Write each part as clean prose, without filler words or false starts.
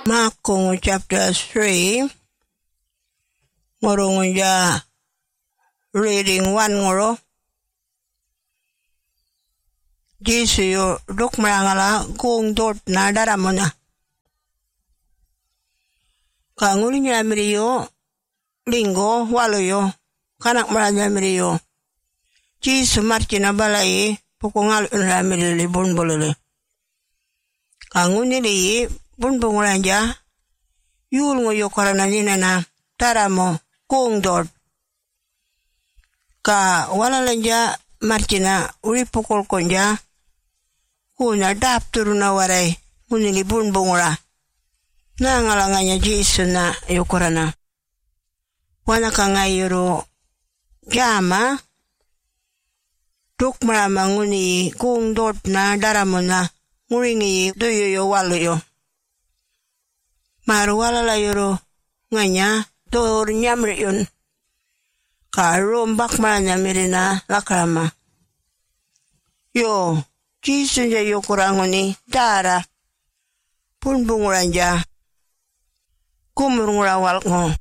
Makong chapter 3. Ngorong ja reading 1 ngoro. Jisu yo duk marangala kung dot na daramona. Kanguli niya miriyo linggo walo yo kanak maranya miriyo. Jisu marchina balai pukungal unra mirili bunbolole. Kanguni li bunbongulanja yul ngoyo karana ninana taramo kung dot. Ka walalanja marchina uri pukul konja kuna dap turuna warai kunili bunbongula. Na ngalanganya Jisu na yokorana. Wana kangayuro jama duk marama nguni kung dot na daramona nguringi doyo yo walo yo. Maru walala yoro nganya dor nyamri yun. Ka rombak maranya mirina lakrama. Yo, Jisu ja yokoranguni dara punbunguranja kumurungura walko.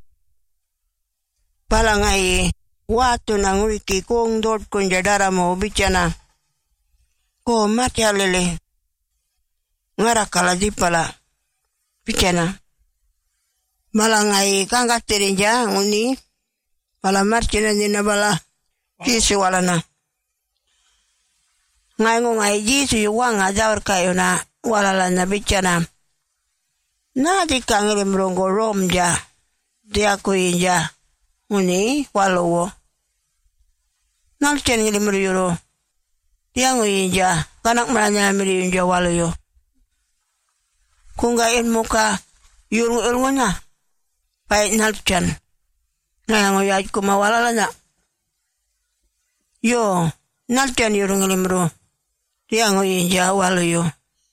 Palangai watu nanguriki kung dot kunja daramo bichana. Ko mati halele ngarakala dipala bichana. Malangai kangaterinja nguni pala marchina nina bala Jisu walana. Ngai Jisu yuwanga jawar kayo na walala na bichana. Na di kangere mrongo romja dia kuinja nguni walowo. Nalchen ngili mriyuro dia nguinja kanak maranya mriyunja waloyo. Kungain muka yurung na pait nalchen ngayango yaj kumawalala na. Yo nalchen yurung ngili mru dia nguinja waloyo.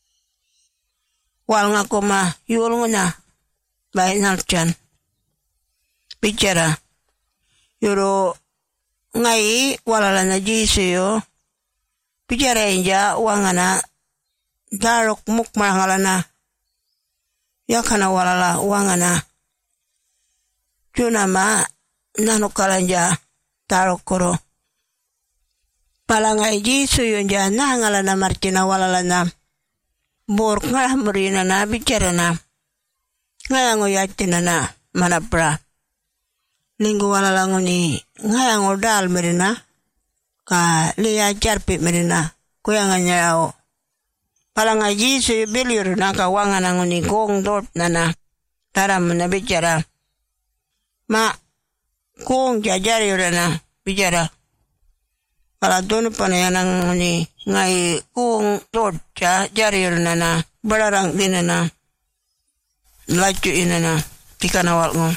Wal nga kuma yurung na pait nalchen bicara yuro ngai walala na Jisu yo bicara inja wangana darok muk marangalana yakana walala wangana junama nanukalanja darok koro palangai Jisu yonja nangalana martina walala na bor ngara murina na bicara na ngayango yatina na manapra linggo walala ngoni ngayango dal merina ka liya jarpi merina kuyanganya yao palangai Jisu biliur na ka wangana ngoni kong dot nana taram na bicara ma kong jajari urana bicara pala donu panayanang ngoni ngai kong dot jajari urana bararang dinana lacu inana tikanawal ngo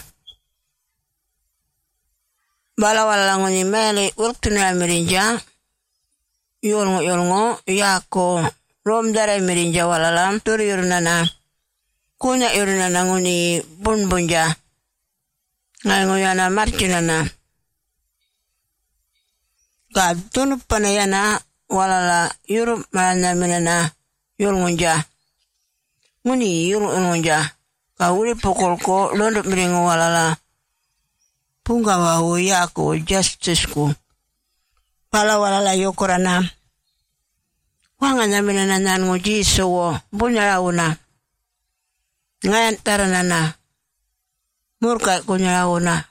bala wala ngoni mele urtuna mirinja yolngo yako rom dara mirinja wala tur yurnana kunya yurnana ngoni bunbunja ngai ngoyana marchinana ka tunu panayana wala yurum mana minana yolngonja ngoni yolngonja ka uri pokolko londo miringo wala pungawa yako justice ku pala walala yokorana wanganya minana nango Jisu wo bunyarauna ngayan taranana murka kunyarauna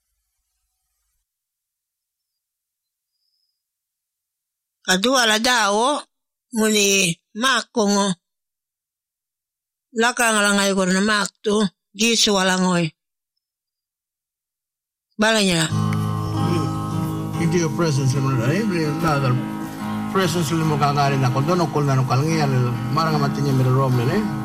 kadua la dao muni makongo lakangalangay korna makto Jisu walangoy balanya into your presence nada presence mo kagarin ako doon ko na no kalngian marang matinya mi rom ne